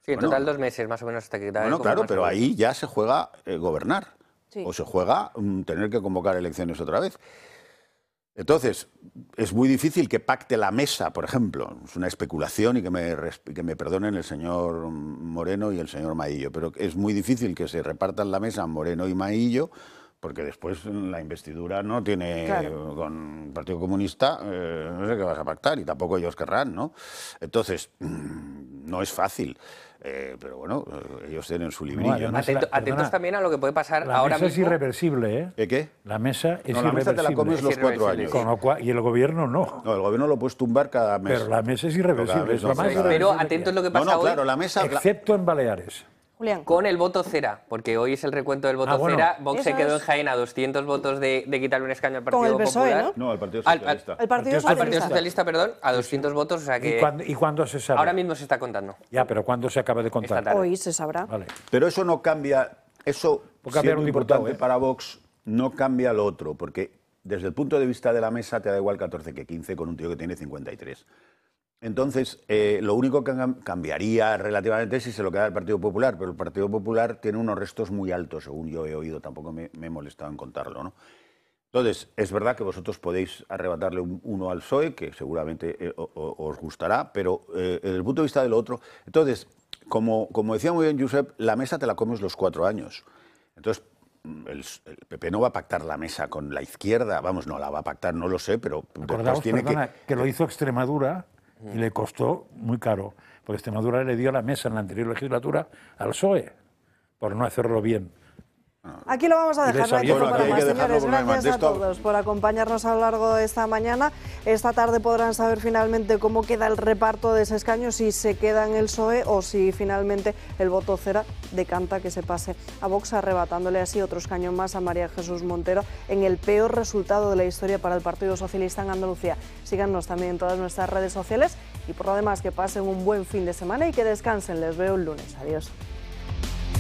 Sí, en total 2 meses más o menos hasta que... Bueno, claro, pero ahí ya se juega gobernar. Sí. O se juega tener que convocar elecciones otra vez. Entonces, es muy difícil que pacte la mesa, por ejemplo. Es una especulación y que me perdonen el señor Moreno y el señor Maillo, pero es muy difícil que se repartan la mesa Moreno y Maillo, porque después la investidura no tiene, Claro, con el Partido Comunista, no sé qué vas a pactar, y tampoco ellos querrán, ¿no? Entonces, no es fácil. Pero bueno, ellos tienen su librillo. No, además, Atentos también a lo que puede pasar la ahora mesa mismo. es irreversible, ¿eh? ¿Qué? La mesa es No, la mesa te la irreversible. comes los 4 años. Con lo cual, y el gobierno no. No, el gobierno lo puedes tumbar cada mes. Pero la mesa es Cada irreversible. mes, Es lo no, más cada irreversible Pero que atentos hay. lo que pasa No, hoy. claro, la mesa... Excepto en Baleares. Julián. Con el voto cera, porque hoy es el recuento del voto bueno. cera. Vox se Eso quedó es. en Jaén a 200 votos de quitarle un escaño al Con Partido el PSOE, Popular. ¿no? No, el Partido Al- Socialista. El Partido Al Partido Socialista. Socialista, perdón, a 200 votos, o sea que ¿Y cuándo se sabe? ahora mismo se está contando. Ya, pero ¿cuándo se acaba de contar? Esta tarde. Hoy se sabrá. Vale. Pero eso no cambia, eso Puede cambiar siendo un diputado, importante ¿eh? para Vox, no cambia lo otro, porque desde el punto de vista de la mesa te da igual 14 que 15 con un tío que tiene 53. Entonces, lo único que cambiaría relativamente es si se lo queda el Partido Popular, pero el Partido Popular tiene unos restos muy altos, según yo he oído, tampoco me he molestado en contarlo, ¿no? Entonces, es verdad que vosotros podéis arrebatarle uno al PSOE, que seguramente os gustará, pero desde el punto de vista de lo otro... Entonces, como decía muy bien Josep, la mesa te la comes los 4 años. Entonces, el PP no va a pactar la mesa con la izquierda, vamos, no la va a pactar, no lo sé, pero Acordaos, tiene que lo hizo Extremadura y le costó muy caro, porque Extremadura le dio la mesa en la anterior legislatura al PSOE, por no hacerlo bien. Aquí lo vamos a Y dejar, no hay les tiempo salió- para Bueno, más, aquí hay que dejarlo señores. porque no hay más. Gracias a De esto- todos por acompañarnos a lo largo de esta mañana. Esta tarde podrán saber finalmente cómo queda el reparto de ese escaño, si se queda en el PSOE o si finalmente el voto cera decanta que se pase a Vox, arrebatándole así otro escaño más a María Jesús Montero en el peor resultado de la historia para el Partido Socialista en Andalucía. Síganos también en todas nuestras redes sociales y por lo demás que pasen un buen fin de semana y que descansen. Les veo el lunes. Adiós.